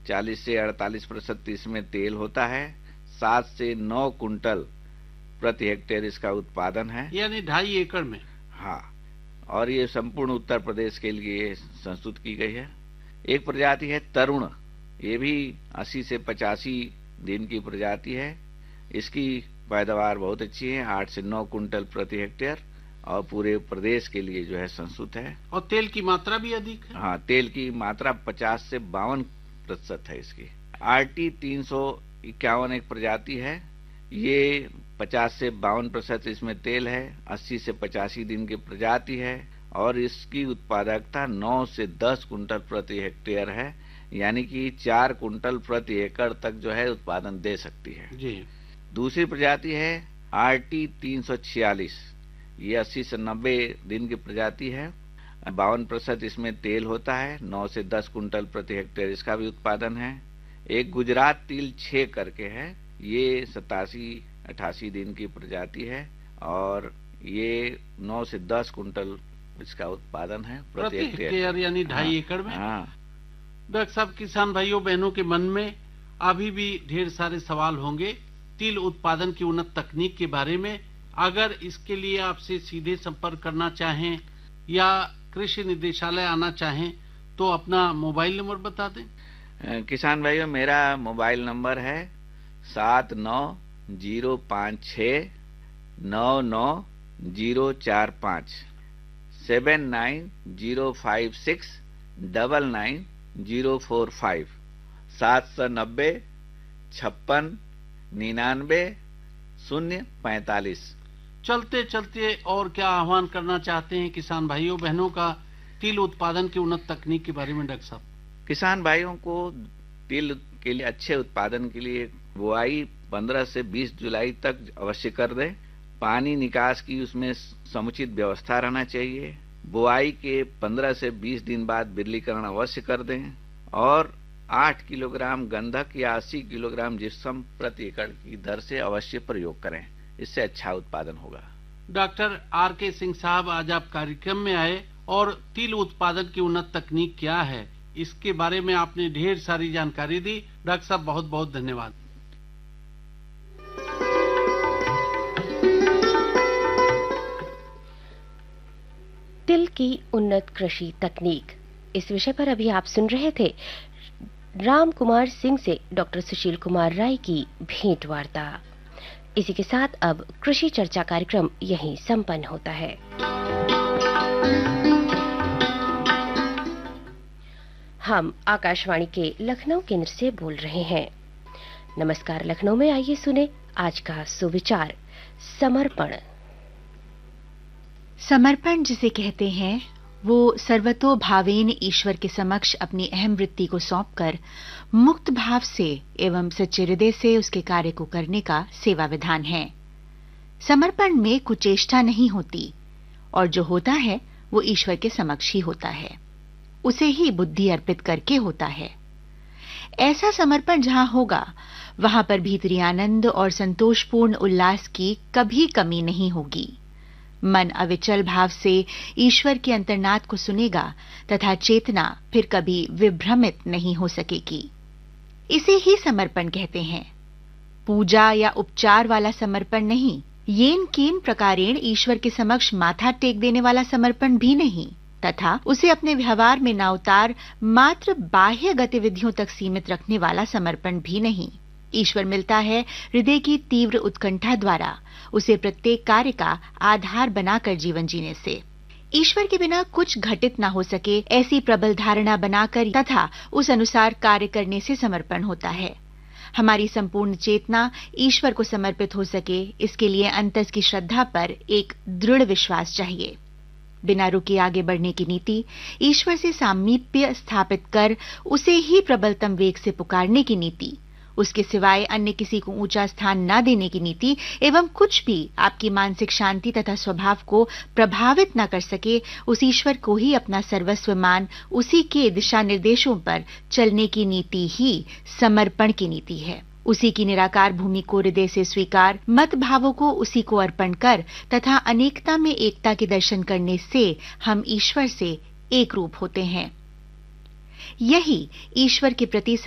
40 से 48% इसमें तेल होता है। 7 से 9 कुंटल प्रति हेक्टेयर इसका उत्पादन है, यानी 2.5 एकड़ में। हाँ, और ये संपूर्ण उत्तर प्रदेश के लिए संस्तुत की गई है। एक प्रजाति है तरुण, ये भी 80 से 85 दिन की प्रजाति है। इसकी पैदावार बहुत अच्छी है, 8 से 9 कुंटल प्रति हेक्टेयर, और पूरे प्रदेश के लिए जो है संस्तुत है। और तेल की मात्रा भी अधिक है। हाँ, तेल की मात्रा 50 से 52% है इसकी। RT 351 एक प्रजाति है, ये 50 से 52% इसमें तेल है, 80 से 85 दिन की प्रजाति है, और इसकी उत्पादकता 9 से 10 कुंटल प्रति हेक्टेयर है, यानी कि 4 कुंटल प्रति एकड़ तक जो है उत्पादन दे सकती है जी। दूसरी प्रजाति है RT 346, ये 80 से 90 दिन की प्रजाति है। 52% इसमें तेल होता है, 9 से 10 कुंटल प्रति हेक्टेयर इसका भी उत्पादन है। एक गुजरात तिल 6 करके है, ये 87-88 दिन की प्रजाति है, और ये 9 से 10 कुंटल इसका उत्पादन है प्रति हेक्टेयर, यानी 2.5 एकड़ में। हाँ। डॉक्टर साहब, किसान भाइयों बहनों के मन में अभी भी ढेर सारे सवाल होंगे तिल उत्पादन की उन्नत तकनीक के बारे में। अगर इसके लिए आपसे सीधे संपर्क करना चाहें या कृषि निदेशालय आना चाहें तो अपना मोबाइल नंबर बता दें। किसान भाइयों, मेरा मोबाइल नंबर है 7905699045, 7905699045, 790-56-99-045। चलते चलते और क्या आह्वान करना चाहते हैं किसान भाइयों बहनों का तिल उत्पादन की उन्नत तकनीक के बारे में डॉक्टर साहब? किसान भाइयों को तिल के लिए अच्छे उत्पादन के लिए बुआई 15 से 20 जुलाई तक अवश्य कर दें। पानी निकास की उसमें समुचित व्यवस्था रहना चाहिए। बुआई के 15 से 20 दिन बाद बिरलीकरण अवश्य कर दें, और 8 किलोग्राम गंधक या 80 किलोग्राम जिप्सम प्रति एकड़ की दर से अवश्य प्रयोग करें, इससे अच्छा उत्पादन होगा। डॉक्टर RK सिंह साहब, आज आप कार्यक्रम में आए और तिल उत्पादन की उन्नत तकनीक क्या है इसके बारे में आपने ढेर सारी जानकारी दी। डॉक्टर साहब, बहुत बहुत धन्यवाद। तिल की उन्नत कृषि तकनीक, इस विषय पर अभी आप सुन रहे थे राम कुमार सिंह से डॉक्टर सुशील कुमार राय की भेंट वार्ता। इसी के साथ अब कृषि चर्चा कार्यक्रम यहीं संपन्न होता है। हम आकाशवाणी के लखनऊ केंद्र से बोल रहे हैं। नमस्कार लखनऊ में, आइए सुने आज का सुविचार समर्पण। समर्पण जिसे कहते हैं वो सर्वतोभावेन ईश्वर के समक्ष अपनी अहम वृत्ति को सौंपकर मुक्त भाव से एवं सच्चे हृदय से उसके कार्य को करने का सेवा विधान है। समर्पण में कुचेष्टा नहीं होती, और जो होता है वो ईश्वर के समक्ष ही होता है, उसे ही बुद्धि अर्पित करके होता है। ऐसा समर्पण जहां होगा वहां पर भीतरी आनंद और संतोषपूर्ण उल्लास की कभी कमी नहीं होगी। मन अविचल भाव से ईश्वर के अंतर्नाद को सुनेगा तथा चेतना फिर कभी विभ्रमित नहीं हो सकेगी। इसे ही समर्पण कहते हैं। पूजा या उपचार वाला समर्पण नहीं, येन केन प्रकारेण ईश्वर के समक्ष माथा टेक देने वाला समर्पण भी नहीं, तथा उसे अपने व्यवहार में ना उतार मात्र बाह्य गतिविधियों तक सीमित रखने वाला समर्पण भी नहीं। ईश्वर मिलता है हृदय की तीव्र उत्कंठा द्वारा, उसे प्रत्येक कार्य का आधार बनाकर जीवन जीने से। ईश्वर के बिना कुछ घटित न हो सके ऐसी प्रबल धारणा बनाकर तथा उस अनुसार कार्य करने से समर्पण होता है। हमारी संपूर्ण चेतना ईश्वर को समर्पित हो सके, इसके लिए अंतस की श्रद्धा पर एक दृढ़ विश्वास चाहिए। बिना रुके आगे बढ़ने की नीति, ईश्वर से सामीप्य स्थापित कर उसे ही प्रबलतम वेग से पुकारने की नीति, उसके सिवाय अन्य किसी को ऊंचा स्थान न देने की नीति एवं कुछ भी आपकी मानसिक शांति तथा स्वभाव को प्रभावित न कर सके, उस ईश्वर को ही अपना सर्वस्व मान उसी के दिशा निर्देशों पर चलने की नीति ही समर्पण की नीति है। उसी की निराकार भूमि को हृदय से स्वीकार, मत भावों को उसी को अर्पण कर तथा अनेकता में एकता के दर्शन करने से हम ईश्वर से एक रूप होते हैं। यही ईश्वर के प्रति